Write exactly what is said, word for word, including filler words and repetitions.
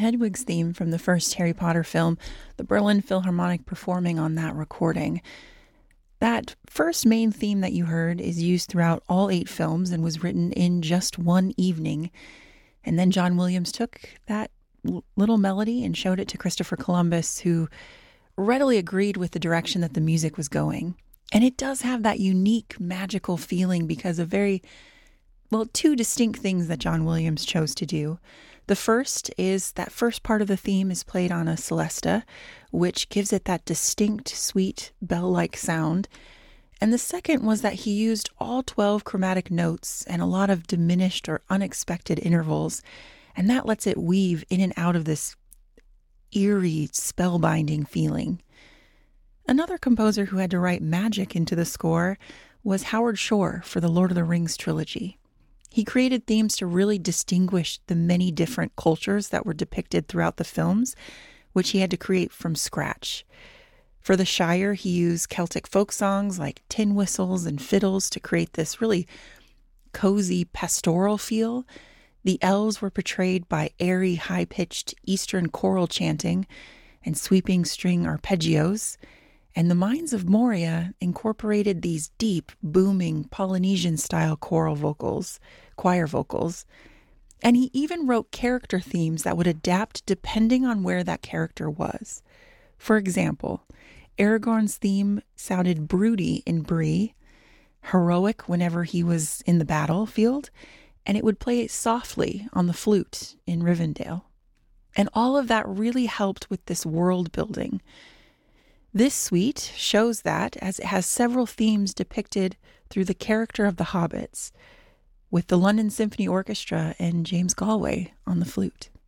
Hedwig's theme from the first Harry Potter film, the Berlin Philharmonic performing on that recording. That first main theme that you heard is used throughout all eight films and was written in just one evening. And then John Williams took that l- little melody and showed it to Christopher Columbus, who readily agreed with the direction that the music was going. And it does have that unique, magical feeling because of very, well, two distinct things that John Williams chose to do. The first is that first part of the theme is played on a celesta, which gives it that distinct, sweet, bell-like sound. And the second was that he used all twelve chromatic notes and a lot of diminished or unexpected intervals, and that lets it weave in and out of this eerie, spellbinding feeling. Another composer who had to write magic into the score was Howard Shore for the Lord of the Rings trilogy. He created themes to really distinguish the many different cultures that were depicted throughout the films, which he had to create from scratch. For the Shire, he used Celtic folk songs like tin whistles and fiddles to create this really cozy pastoral feel. The elves were portrayed by airy, high-pitched Eastern choral chanting and sweeping string arpeggios. And the Mines of Moria incorporated these deep, booming Polynesian-style choral vocals, choir vocals. And he even wrote character themes that would adapt depending on where that character was. For example, Aragorn's theme sounded broody in Bree, heroic whenever he was in the battlefield, and it would play softly on the flute in Rivendell. And all of that really helped with this world building. This suite shows that, as it has several themes depicted through the character of the hobbits, with the London Symphony Orchestra and James Galway on the flute.